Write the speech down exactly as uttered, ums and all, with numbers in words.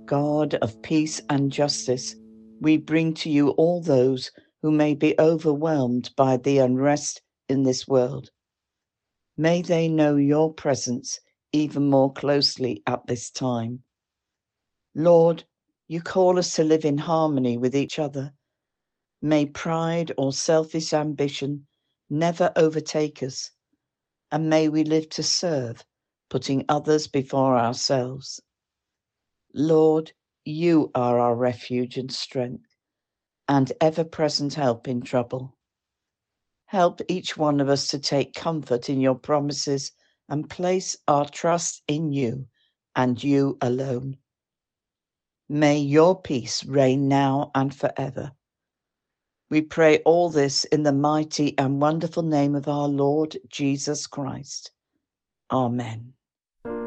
God of peace and justice, we bring to you all those who may be overwhelmed by the unrest in this world. May they know your presence even more closely at this time. Lord, you call us to live in harmony with each other. May pride or selfish ambition never overtake us, and may we live to serve, putting others before ourselves. Lord, you are our refuge and strength, and ever-present help in trouble. Help each one of us to take comfort in your promises and place our trust in you and you alone. May your peace reign now and forever. We pray all this in the mighty and wonderful name of our Lord Jesus Christ. Amen.